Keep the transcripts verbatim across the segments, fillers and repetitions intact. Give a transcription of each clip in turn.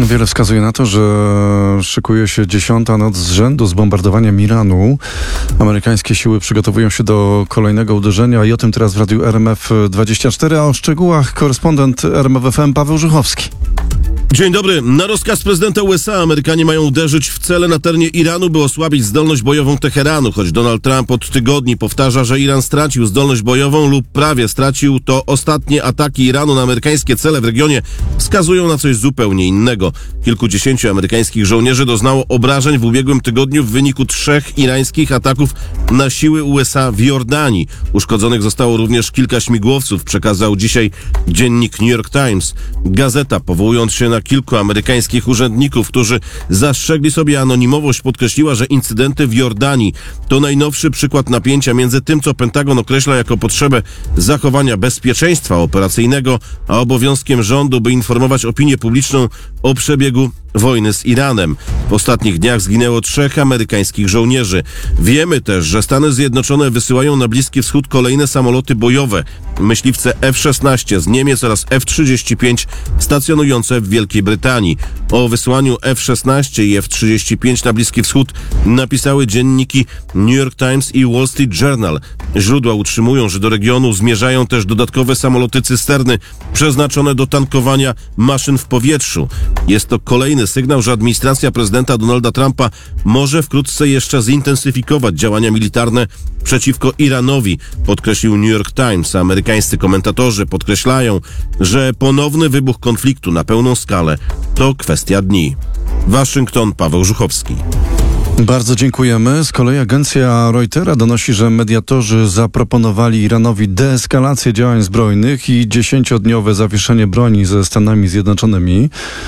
Wiele wskazuje na to, że szykuje się dziesiąta noc z rzędu z bombardowaniem Iranu. Amerykańskie siły przygotowują się do kolejnego uderzenia i o tym teraz w Radiu R M F dwadzieścia cztery, a o szczegółach korespondent R M F F M Paweł Żuchowski. Dzień dobry. Na rozkaz prezydenta U S A Amerykanie mają uderzyć w cele na terenie Iranu, by osłabić zdolność bojową Teheranu, choć Donald Trump od tygodni powtarza, że Iran stracił zdolność bojową lub prawie stracił, to ostatnie ataki Iranu na amerykańskie cele w regionie wskazują na coś zupełnie innego. Kilkudziesięciu amerykańskich żołnierzy doznało obrażeń w ubiegłym tygodniu w wyniku trzech irańskich ataków na siły U S A w Jordanii. Uszkodzonych zostało również kilka śmigłowców, przekazał dzisiaj dziennik New York Times. Gazeta, powołując się na kilku amerykańskich urzędników, którzy zastrzegli sobie anonimowość, podkreśliła, że incydenty w Jordanii to najnowszy przykład napięcia między tym, co Pentagon określa jako potrzebę zachowania bezpieczeństwa operacyjnego, a obowiązkiem rządu, by informować opinię publiczną o przebiegu wojny z Iranem. W ostatnich dniach zginęło trzech amerykańskich żołnierzy. Wiemy też, że Stany Zjednoczone wysyłają na Bliski Wschód kolejne samoloty bojowe, myśliwce F szesnaście z Niemiec oraz F trzydzieści pięć stacjonujące w Wielkiej Brytanii. O wysłaniu F szesnaście i F trzydzieści pięć na Bliski Wschód napisały dzienniki New York Times i Wall Street Journal. Źródła utrzymują, że do regionu zmierzają też dodatkowe samoloty cysterny przeznaczone do tankowania maszyn w powietrzu. Jest to kolejny sygnał, że administracja prezydenta Donalda Trumpa może wkrótce jeszcze zintensyfikować działania militarne przeciwko Iranowi, podkreślił New York Times. Amerykańscy komentatorzy podkreślają, że ponowny wybuch konfliktu na pełną skalę to kwestia dni. Waszyngton, Paweł Żuchowski. Bardzo dziękujemy. Z kolei agencja Reutera donosi, że mediatorzy zaproponowali Iranowi deeskalację działań zbrojnych i dziesięciodniowe zawieszenie broni ze Stanami Zjednoczonymi,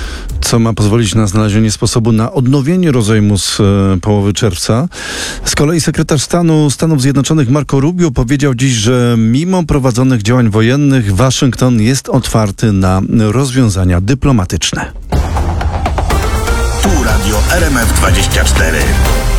co ma pozwolić na znalezienie sposobu na odnowienie rozejmu z e, połowy czerwca. Z kolei sekretarz stanu Stanów Zjednoczonych Marco Rubio powiedział dziś, że mimo prowadzonych działań wojennych Waszyngton jest otwarty na rozwiązania dyplomatyczne. Tu Radio R M F dwadzieścia cztery.